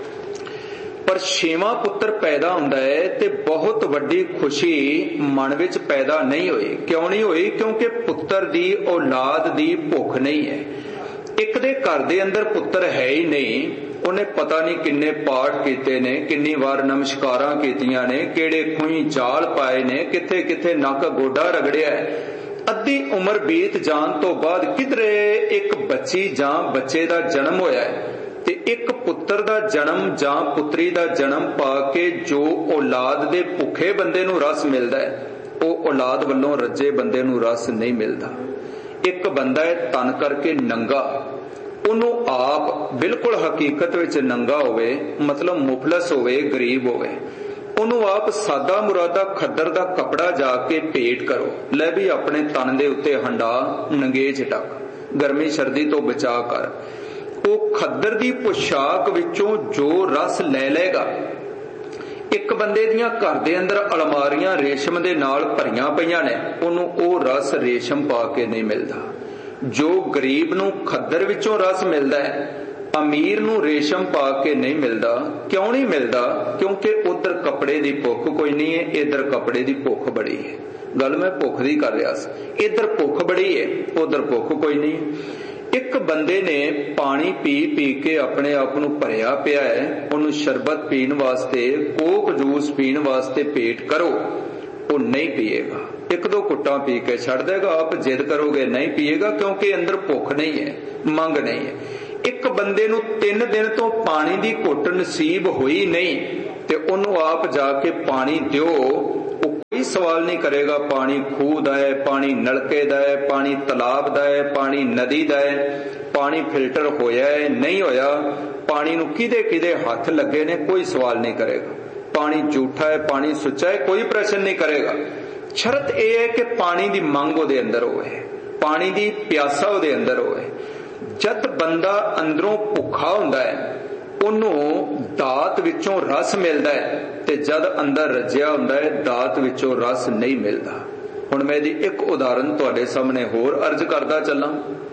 ਪਰ ਛੇਵਾਂ ਪੁੱਤਰ ਪੈਦਾ ਹੁੰਦਾ ਹੈ ਤੇ ਬਹੁਤ ਵੱਡੀ ਖੁਸ਼ੀ ਮਨ ਵਿੱਚ ਪੈਦਾ ਨਹੀਂ ਹੋਈ। ਕਿਉਂ ਨਹੀਂ ਹੋਈ? ਕਿਉਂਕਿ ਪੁੱਤਰ ਦੀ ਔਲਾਦ ਦੀ ਭੁੱਖ ਨਹੀਂ ਹੈ। ਇੱਕ ਦੇ ਘਰ ਦੇ ਅੰਦਰ ਪੁੱਤਰ ਹੈ ਹੀ ਨਹੀਂ, ਉਹਨੇ ਪਤਾ ਨਹੀਂ ਕਿੰਨੇ ਪਾਠ ਕੀਤੇ ਨੇ, ਕਿੰਨੀ ਵਾਰ ਨਮਸਕਾਰਾਂ ਕੀਤੀਆਂ ਨੇ, ਕਿਹੜੇ ਖੂਹੀ ਜਾਲ ਪਾਏ ਨੇ, ਕਿੱਥੇ ਕਿੱਥੇ ਨੱਕ ਗੋਡਾ ਰਗੜਿਆ ਹੈ। ਅੱਧੀ ਉਮਰ ਬੀਤ ਜਾਣ ਤੋਂ ਬਾਅਦ ਕਿਧਰੇ ਇੱਕ ਬੱਚੀ ਜਾਂ ਬੱਚੇ ਦਾ ਜਨਮ ਹੋਇਆ ਹੈ, ਤੇ ਇੱਕ ਪੁੱਤਰ ਦਾ ਜਨਮ ਜਾਂ ਪੁੱਤਰੀ ਦਾ ਜਨਮ ਪਾ ਕੇ ਜੋ ਔਲਾਦ ਦੇ ਭੁੱਖੇ ਬੰਦੇ ਨੂੰ ਰਸ ਮਿਲਦਾ ਹੈ, ਉਹ ਔਲਾਦ ਵੱਲੋਂ ਰੱਜੇ ਬੰਦੇ ਨੂੰ ਰਸ ਨਹੀਂ ਮਿਲਦਾ। ਇੱਕ ਬੰਦਾ ਹੈ ਤਨ ਕਰਕੇ ਨੰਗਾ, ਉਹਨੂੰ ਆਪ ਬਿਲਕੁਲ ਹਕੀਕਤ ਵਿੱਚ ਨੰਗਾ ਹੋਵੇ, ਮਤਲਬ ਮੁਫਲਸ ਹੋਵੇ, ਗਰੀਬ ਹੋਵੇ, ਉਹਨੂੰ ਆਪ ਸਾਦਾ ਮੁਰਾਦਾ ਖੱਦਰ ਦਾ ਕੱਪੜਾ ਜਾ ਕੇ ਭੇਟ ਕਰੋ, ਲੈ ਵੀ ਆਪਣੇ ਤਨ ਦੇ ਉੱਤੇ ਹੰਡਾ, ਨੰਗੇਜ ਢੱਕ, ਗਰਮੀ ਸਰਦੀ ਤੋਂ ਬਚਾ ਕਰ। ਉਹ ਖੱਦਰ ਦੀ ਪੁਸ਼ਾਕ ਵਿੱਚੋਂ ਜੋ ਰਸ ਲੈ ਲਏਗਾ, ਇੱਕ ਬੰਦੇ ਦੀਆਂ ਘਰ ਦੇ ਅੰਦਰ ਅਲਮਾਰੀਆਂ ਰੇਸ਼ਮ ਦੇ ਨਾਲ ਭਰੀਆਂ ਪਈਆਂ ਨੇ, ਉਹਨੂੰ ਉਹ ਰਸ ਰੇਸ਼ਮ ਪਾ ਕੇ ਨਹੀਂ ਮਿਲਦਾ। ਜੋ ਗਰੀਬ ਨੂੰ ਖੱਦਰ ਵਿੱਚੋਂ ਰਸ ਮਿਲਦਾ ਹੈ, ਅਮੀਰ ਨੂੰ ਰੇਸ਼ਮ ਪਾ ਕੇ ਨਹੀਂ ਮਿਲਦਾ। ਕਿਉਂ ਨਹੀਂ ਮਿਲਦਾ? ਕਿਉਂਕਿ ਉਧਰ ਕੱਪੜੇ ਦੀ ਭੁੱਖ ਕੋਈ ਨਹੀਂ ਹੈ, ਇੱਧਰ ਕੱਪੜੇ ਦੀ ਭੁੱਖ ਬੜੀ ਹੈ। ਗੱਲ ਮੈਂ ਭੁੱਖ ਦੀ ਕਰ ਰਿਹਾ ਸੀ, ਇੱਧਰ ਭੁੱਖ ਬੜੀ ਹੈ, ਉਧਰ ਭੁੱਖ ਕੋਈ ਨਹੀਂ। ਇੱਕ ਬੰਦੇ ਨੇ ਪਾਣੀ ਪੀ ਪੀ ਕੇ ਆਪਣੇ ਆਪ ਨੂੰ ਭਰਿਆ ਪਿਆ ਹੈ, ਉਹਨੂੰ ਸ਼ਰਬਤ ਪੀਣ ਵਾਸਤੇ, ਕੋਕ ਜੂਸ ਪੀਣ ਵਾਸਤੇ ਭੇਟ ਕਰੋ, ਉਹ ਨਹੀਂ ਪੀਏਗਾ। ਇੱਕ ਦੋ ਘੁੱਟਾਂ ਪੀ ਕੇ ਛੱਡ ਦੇਗਾ। ਆਪ ਜਿੱਦ ਕਰੋਗੇ ਨਹੀਂ ਪੀਏਗਾ, ਕਿਉਂਕਿ ਅੰਦਰ ਭੁੱਖ ਨਹੀਂ ਹੈ, ਮੰਗ ਨਹੀਂ ਹੈ। ਇੱਕ ਬੰਦੇ ਨੂੰ ਤਿੰਨ ਦਿਨ ਤੋਂ ਪਾਣੀ ਦੀ ਘੁੱਟ ਨਸੀਬ ਹੋਈ ਨਹੀਂ ਤੇ ਉਹਨੂੰ ਆਪ ਜਾ ਕੇ ਪਾਣੀ ਦਿਓ, सवाल नहीं करेगा पानी खूह दा है, पानी नलके दा है, पानी तलाब दा है, पानी नदी दा है, पानी फिल्टर होया है नहीं होया, पानी नूं किदे किदे हथ लगे ने, कोई सवाल नहीं करेगा। पानी झूठा है, पानी सुच्चा है, कोई प्रश्न नहीं करेगा। शर्त यह है कि पानी की मंग उहदे अंदर होवे, पानी की प्यासा उहदे अंदर होवे। जद बंदा अंदरों भुखा हुंदा है ਉਹਨੂੰ दात विचों रस मिलता है, ते जद अंदर रजिया हुंदा है दात विचों रस नहीं मिलता। हुण मैं दी एक उदाहरण तुहाडे सामने होर अर्ज करदा चलां।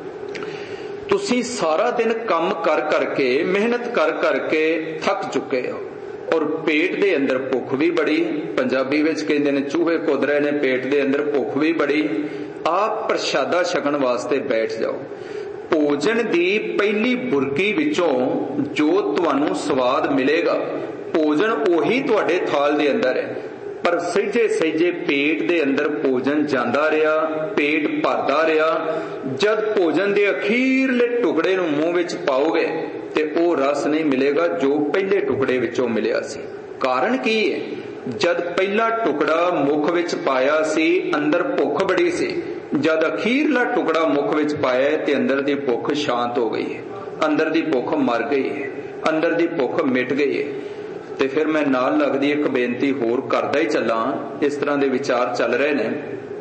तुसीं सारा दिन काम कर करके मेहनत कर करके थक चुके हो और पेट दे अंदर भुख भी बड़ी, पंजाबी विच कहंदे ने चूहे कुद रहे ने, पेट दे अंदर भुख भी बड़ी। आप प्रशादा छकण वास्ते बैठ जाओ। भोजन दी पहली बुरकी विचों जो तुहानू स्वाद मिलेगा, भोजन ओही तुहाडे थाल दे अंदर है, पर सहजे सहजे पेट दे अंदर भोजन जांदा रहा, पेट भरदा रहा। जद भोजन दे अखीरले टुकड़े नू मूंह विच पाओगे ते ओ रस नहीं मिलेगा जो पहले टुकड़े विचों मिलिया सी। कारण की है? जद पहला टुकड़ा मुख विच पाया सी अंदर भुख बड़ी सी, जद अखीरला टुकड़ा मुख विच पाया है ते अंदर दी भुख शांत हो गई है, अंदर दी भुख मर गई है, अंदर दी भुख मिट गई है। ते फिर मैं नाल लगदी एक बेनती होर करदा ही चलां। इस तरह दे विचार चल रहे ने।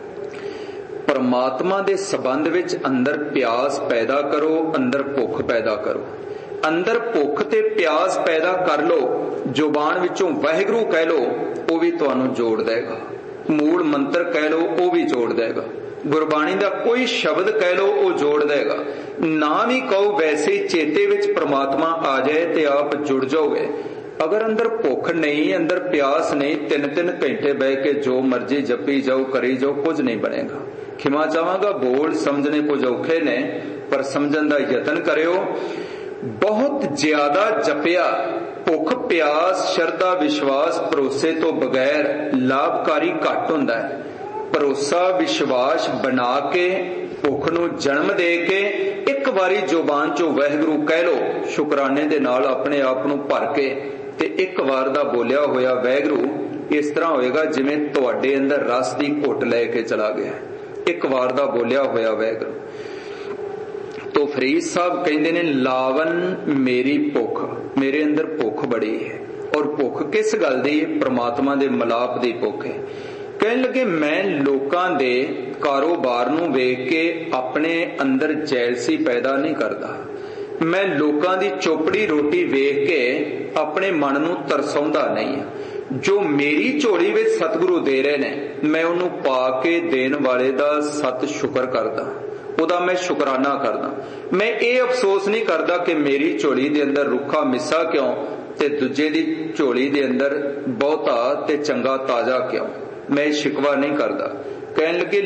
परमात्मा दे संबंध विच अंदर प्यास पैदा करो, अंदर भुख पैदा करो। अंदर भुख ते प्यास पैदा कर लो, जुबान विचों वाहिगुरू कह लो, वो भी तुहानू जोड़ देगा। मूल मंत्र कह लो, वो भी जोड़ देगा। गुरबाणी दा कोई शब्द कह लो, वो जोड़ देगा। ना भी कहो, वैसे चेते विच परमात्मा आ जाए ते आप जुड़ जाओगे। अगर अंदर भुख नहीं, अंदर प्यास नहीं, तीन तीन घंटे बह के जो मर्जी जपी जाओ करी जाओ, कुछ नहीं बनेगा। खिमा चाहांगा, बोल समझने कुछ औखे ने, पर समझण दा यतन करियो। बहुत ज्यादा जपिया भुख प्यास शरधा विश्वास भरोसे तो बगैर लाभकारी घट हुंदा है। भरोसा विश्वास बना के भुख नू जन्म दे के एक बारी जुबान चो वाहिगुरू कह लो, शुकराने दे नाल अपने आप नू भर के ते एक बार दा बोलिया होया वाहिगुरू इस तरह होएगा जिवें तुहाडे अंदर रस दी घुट लेके चला गया। एक बार दा बोलिया होया वाहिगुरू। तो फरीद साहब कहंदे ने, लावन मेरी भुख, मेरे अंदर भुख बड़ी है। और भुख किस गल दी? परमात्मा दे मलाप दी भुख है। कहने लगे, मैं लोकां दे कारोबार नू वेख के अपने अंदर जैलसी पैदा नहीं करदा। मैं लोकां दी चोपड़ी रोटी वेख के अपने मन नू तरसाउंदा नहीं है। जो मेरी झोली विच सतगुरु दे रहे ने, मैं उन्हूं पा के देण वाले दा सत शुकर करदा, ਉਹਦਾ मैं शुकराना करदा। मैं ये अफसोस नहीं करदा कि मेरी झोली दे अंदर रुखा मिस्सा क्यों ते दूजे दी झोली दे अंदर बहुता ते चंगा ताजा क्यों। मैं शिकवा नहीं करदा। कहन लगे,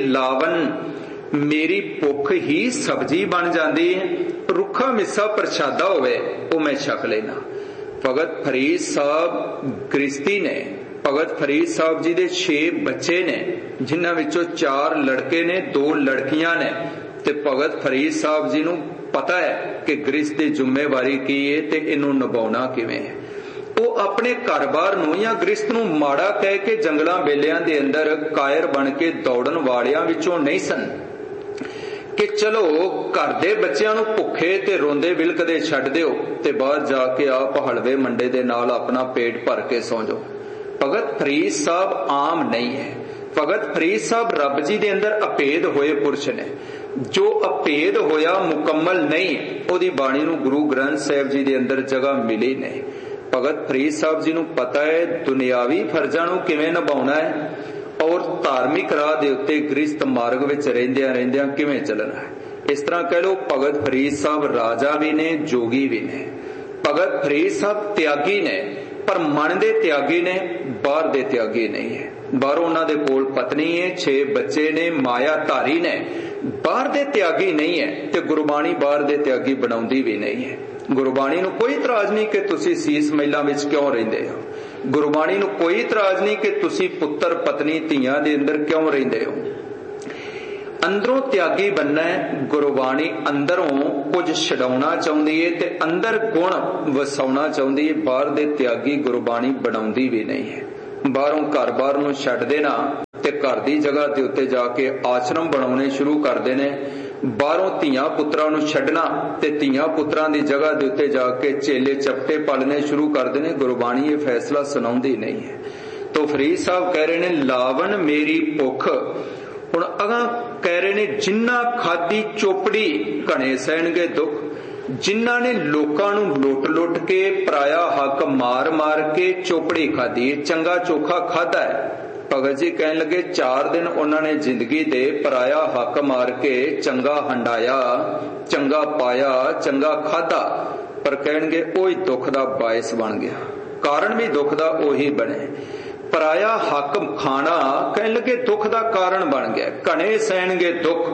लावन मेरी भुख ही सब्जी बन जाती है, रुखा मिस्सा प्रशादा होवे वो मैं छक लेना। भगत फरीद साहब गृहस्थी ने, भगत फरीद साहब जी दे छे बच्चे ने, जिन्हां विचों चार लड़के ने, दो लड़कियां ने। ते भगत फरीद साहब जी नू पता है कि गृहस्थ दी जिम्मेवारी की है ते इनू निभाउणा किवें है। वो अपने घर बार नू या गृहस्थ नू माड़ा कह के जंगलां बेलियां दे अंदर कायर बन के दौड़न वालियां विचों नहीं सन कि चलो घर दे बच्चियां नू भुखे ते रोंदे बिलकदे छड्ड दिओ ते बाहर जाके आप हलवे मंडे दे नाल अपना पेट भर के सौ जाओ। भगत फरीद साहब आम नहीं है। भगत फरीद साहब रब जी दे अंदर अभेद होए पुरुष ने। जो अभेद होया मुकम्मल नहीं, ओदी बाणी नू गुरु ग्रंथ साहिब जी दे अंदर जगह मिली नहीं। भगत फरीद साहब जी नू पता है दुनियावी फर्जां नू किवें निभाउणा है और धार्मिक राह दे उत्ते गृहस्थ मार्ग विच रहिंदियां रहिंदियां किवें चलना है। इस तरह कह लो, भगत फरीद साहब राजा भी ने, जोगी भी ने। भगत फरीद साहब त्यागी ने, पर मन दे त्यागी ने, बाहर दे त्यागी नहीं है। बाहरों उन्हां दे कोल पत्नी है, छे बच्चे ने, माया धारी ने, बाहर दे त्यागी नहीं है। ते गुरबाणी बाहर दे त्यागी बनाउंदी भी नहीं है। गुरबाणी नू कोई इतराज नहीं कि तुसी सीस महिलां विच क्यों रहिंदे हो। गुरबाणी नू कोई इतराज नहीं कि तुसी पुत्तर पत्नी धीआं दे अंदर क्यों रहिंदे हो। अंदरों त्यागी बनना है। गुरबाणी अंदरों कुछ छडाउणा चाहुंदी है ते अंदर गुण वसाउणा चाहुंदी है। बाहर दे त्यागी गुरबाणी बनाउंदी भी नहीं है। बाहरों घर बार नू छड्ड देना ते घर दी जगह के उत्ते जाके आश्रम बनाने शुरू करते हैं। बाहरों धीआं पुत्रां नूं छड्डना ते धीआं पुत्रां दी जगह के उत्ते जाके चेले चपटे पालने शुरू करते हैं। गुरबाणी ये फैसला सुनाउंदी नहीं है। तो फरीद साहब कह रहे हैं लावन मेरी भुख। हुण अगां कह रहे ने जिन्ना खादी चोपड़ी घने सहणगे दुख। जिन्ना ने लोकां नूं लुट लुट के पराया हक मार मार के चोपड़ी खादी, चंगा चोखा खादा है। भगत जी कहन लगे चार दिन उन्होंने जिंदगी दे पराया हक मार के चंगा हंडाया, चंगा पाया, चंगा खादा, पर कहणगे ओही दुख दा बायस बन गया। कारण भी दुख दा ओही बने। पराया हक खाना कहन लगे दुख दा कारण बन गया। घने सहणगे दुख।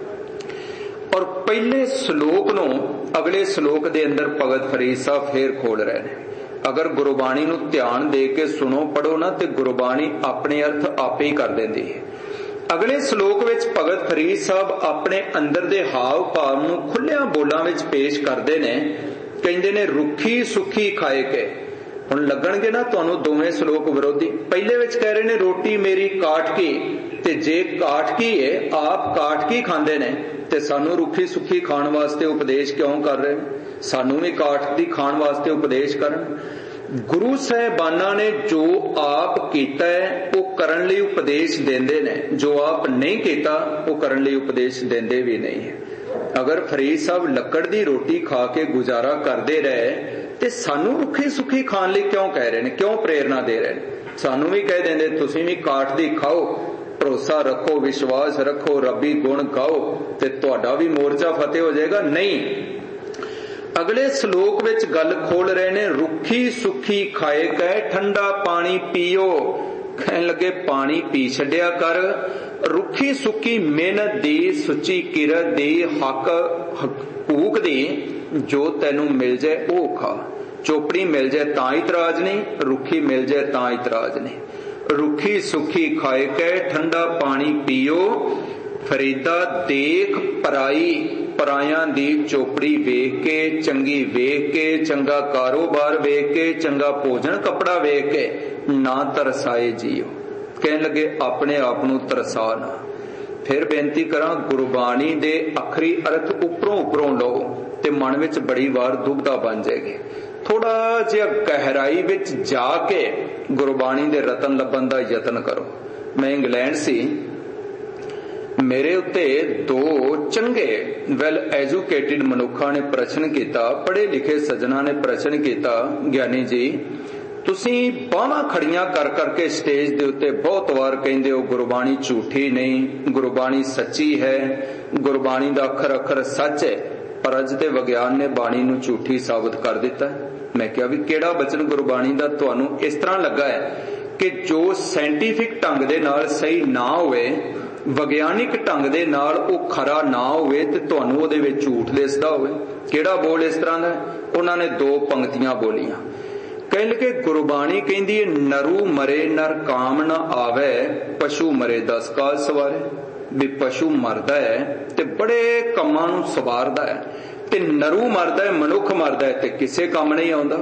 और पहले श्लोक नूं अगले श्लोक दे अंदर भगत फरीद साहब फिर खोल रहे हैं। अगर गुरबाणी नूं ध्यान दे के सुनो पढ़ो ना तो गुरबाणी अपने अर्थ आपे ही कर देंदी है। अगले श्लोक विच भगत फरीद साहब अपने अंदर दे हाव भाव नूं खुल्लियां बोलां विच पेश करदे ने। कहंदे ने रुखी सुखी खाए के। हुण लगणगे ना तुहानूं दोवें श्लोक विरोधी। पहले विच कह रहे ने रोटी मेरी काटकी, ते जे काटकी है आप काटकी खांदे ने ते सानू रुखी सुखी खाण वास्ते उपदेश क्यों कर रहे हैं? सानू भी काटकी खाण वास्ते उपदेश करन। गुरु साहिबाना ने जो आप कीता है वो करन लई उपदेश देंदे ने, जो आप नहीं कीता वो करन लई उपदेश देंदे भी नहीं है। अगर फरीद साहब लकड़ दी रोटी खा के गुजारा करते रहे ते सानू रुखी सुखी खाण लई क्यों कह रहे हैं, क्यों प्रेरणा दे रहे हैं? सानू भी कह देंदे तुसीं भी काट दी खाओ, भरोसा रखो, विश्वास रखो, रबी गुण गाओ ते तुहाडा भी मोर्चा फतेह हो जाएगा। नहीं, अगले श्लोक विच गल खोल रहे ने रुखी सुखी खाए गए ठंडा पानी पियो। कहन लगे पानी पी छड्या कर। रुखी सुखी मेहनत दी, सुची किरत दी, हक हकूक दी जो तैनू मिल जाए वो खा। चोपड़ी मिल जाए तां इतराज नहीं, रुखी मिल जाए तां इतराज नहीं। रुखी सुखी खाए के ठंडा पानी पियो। फरीदा देख पराई, परायां दी चोपड़ी वेख के, चंगी वेख के, चंगा कारोबार वेख के, चंगा भोजन कपड़ा वेख के ना तरसाए जियो। कहन लगे अपने आप नू तरसा ना। फिर बेनती करा गुरबाणी दे अखरी अर्थ उपरों उपरों लो ते मन विच बड़ी वार दुबदा बन जाएगी। थोड़ा जिहा गहराई विच जाके गुरबाणी दे रतन लभन दा यतन करो। मैं इंग्लैंड सी, मेरे उत्ते दो चंगे वैल एजुकेटेड मनुखा ने प्रश्न किया, पढ़े लिखे सज्जना ने प्रश्न किया, ज्ञानी जी तुसीं बाहां खड़ियां कर करके स्टेज दे उत्ते बहुत वार कहंदे हो गुरबाणी झूठी नहीं, गुरबाणी सच्ची है, गुरबाणी दा अखर अखर सच है, पर अज दे विज्ञान ने बाणी नूं झूठी साबित कर दिता है। मैं क्या भी केड़ा बचन गुरबाणी दा तुहानूं इस तरह लगा है कि जो साइंटिफिक ढंग दे नाल सही ना होवे, विज्ञानिक ढंग दे नाल वो खरा ना होवे ते तुहानूं उहदे विच झूठ दिसदा होवे? केड़ा बोल इस तरह दा? उन्हां ने दो पंक्तियां बोलियां। कहण लगे गुरबाणी कहंदी है नरू मरे नर काम न आवे, पशु मरे दस काल सवारे। भी पशु मरदा है ते बड़े कमां नूं सवारदा है, ते नरू मरदा है, मनुख मरदा है ते किसे काम नहीं आउंदा।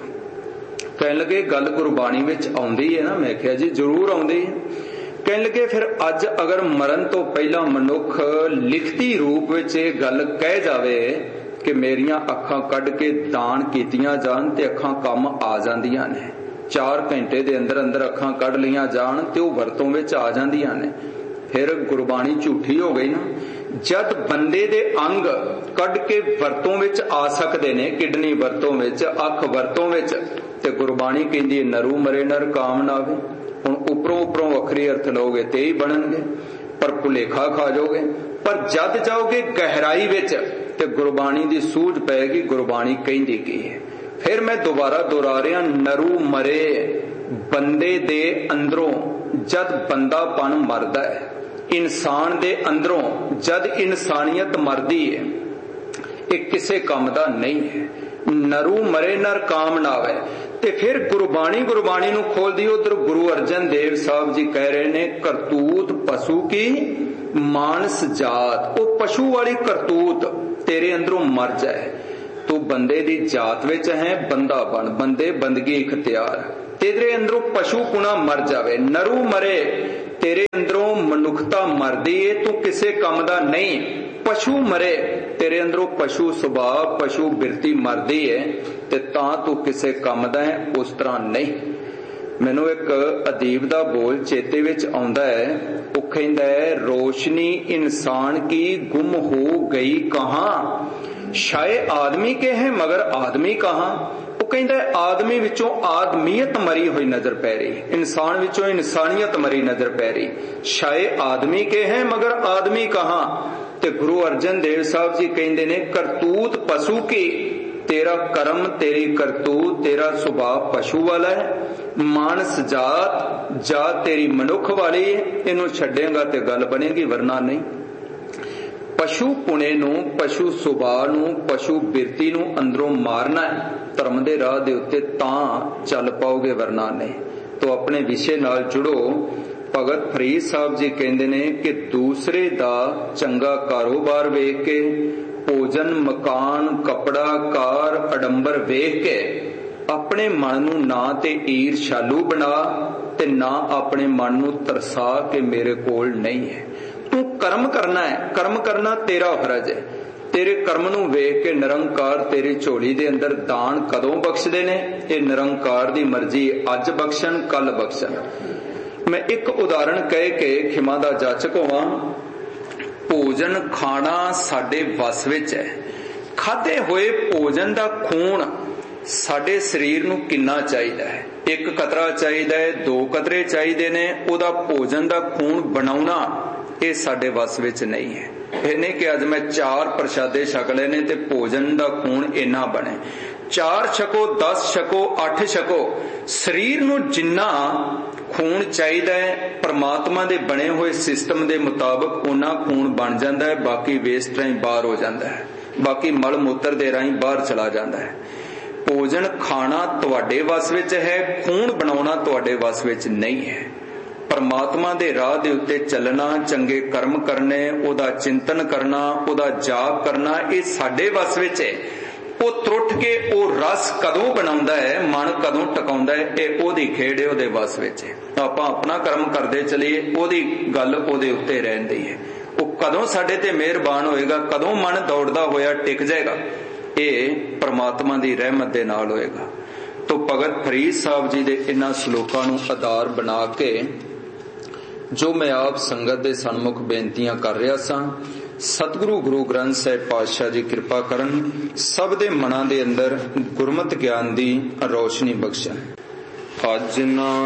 कहण लगे गल गुरबाणी विच आउंदी है ना? मैं कहा जी जरूर आउंदी है। कहण लगे फिर अज अगर मरण तो पहला मनुख लिखती रूप विच ये गल कह जावे कि मेरियां अखां कढ के दान कीतियां जान ते अखां कम आ जांदियां ने, चार घंटे दे अंदर अंदर अखां कढ लियां जान ते वो वरतों विच आ जांदियां ने, फिर गुरबाणी झूठी हो गई ना। जद बंदे दे अंग कढ के वरतों विच आ सकदे ने, किडनी वरतों विच, अख वरतों विच, ते गुरबाणी कहंदी नरू मरे नर काम ना आवे। हुण उपरों उपरों वखरी अर्थ लोगे ते ही बनणगे, पर भुलेखा खा जाओगे। पर जद जाओगे गहराई विच ते गुरबाणी दी सूझ पैगी गुरबाणी कहंदी की है। फिर मैं दोबारा दोहरा रहा, नरू मरे बंदे दे अंदरों जद बंदापन मरदा है, इंसान दे अंदरों जद इंसानियत मरदी है, एक किसे काम दा नहीं है। नरू मरे नर काम ना आवे। ते फिर गुरबाणी गुरबाणी नूं खोल दी, उधर गुरु अर्जन देव साहब जी कह रहे ने करतूत पशु की मानस जात। वो पशु वाली करतूत तेरे अंदरों मर जाए, तू बंदे दी जात विच है, बंदा बन, बंदे बंदगी इख्तियार, तेरे अंदरों पशु पुना मर जावे। नरू मरे तेरे अंदरों मनुखता मरदी है, तू किसे काम दा नहीं। पशु मरे, तेरे अंदरों पशु सुभाव पशु बिरती मरदी है ते तां तू किसे काम दा है, उस तरह नहीं। मैनू एक अदीब दा बोल चेते विच आउंदा है, वो कहंदा है रोशनी इंसान की गुम हो गई कहां, शायद आदमी के हैं मगर आदमी कहां। वो कहंदा है आदमी विचों आदमीयत मरी हुई नजर पै रही, इंसान विचों इंसानियत मरी नजर पै रही, शायद आदमी के हैं मगर आदमी कहां। ते गुरु अर्जन देव साहब जी कहंदे ने करतूत पशु की, तेरा कर्म तेरी करतूत तेरा सुभाव पशु वाला है, मानस जात जात तेरी मनुख वाली है, इनू छड्डेगा ते गल बनेगी वरना नहीं। पशु पुणे नू पशु सुभाव नू पशु बिरती नू अंदरों मारना है, धर्म दे राह दे उत्ते तां चल पाओगे वरना नहीं। तो अपने विषय नाल जुड़ो। भगत फरीद साहब जी कहंदे ने कि दूसरे दा चंगा कारोबार वेख के, भोजन मकान कपड़ा कार अडंबर वेख के अपने मन नू ना ते ईर्ष्यालू बना ते ना अपने मन नू तरसा के मेरे कोल नहीं है। तू कर्म करना है, कर्म करना तेरा फर्ज है। तेरे कर्म नू वेख के निरंकार तेरी झोली दे अंदर दान कदों बख्शदे ने, ये निरंकार दी मर्जी, अज बख्शन कल बख्शन। मैं एक उदाहरण कह के खिमा दा जाचक होवां। भोजन खाना साडे वस विच है, खाधे होए भोजन दा खून साडे शरीर नू किन्ना चाहिदा है, एक कतरा चाहिदा है, दो कतरे चाहिदे ने, ओदा भोजन दा खून बनाउणा ये साडे वस विच नहीं है। ਇਹ नहीं कि अज मैं चार प्रशादे छक लेने ते भोजन दा खून इन्ना बने, चार छको दस छको अठ छको, शरीर नू जिन्ना खून चाहिदा है परमात्मा दे बने हुए सिस्टम दे मुताबिक उन्ना खून बन जांदा है, बाकी वेस्ट राही बाहर हो जांदा है, बाकी मल मूत्र दे राही बाहर चला जांदा है। भोजन खाना तुहाडे वस विच है, खून बनाउणा तुहाडे वस विच नहीं है। परमात्मा दे राह दे उत्ते चलना, चंगे कर्म करने, ओदा चिंतन करना, ओदा जाप करना, ये साडे वस विच है। वो त्रुट के वो रस कदों बनाउंदा है, मन कदों टकाउंदा है, ये ओदी खेड़ है, ओदे वस विच है। आपां अपना कर्म करदे चलीए, ओदी गल ओदे उत्ते रहिंदी है। वो कदों साडे ते मेहरबान होएगा, कदों मन दौड़दा होया टिक जाएगा, ये परमात्मा दी रहमत दे नाल होएगा। तो भगत फरीद साहब जी दे इन्हां श्लोकां नूं आधार बना के जो मैं आप संगत दे सन्मुख बेनतियां कर रहा सां, सतगुरु गुरु ग्रंथ साहिब पातशाह जी कृपा करन, सब दे मनां दे अंदर गुरमत ज्ञान दी रोशनी बख्शण। अज ना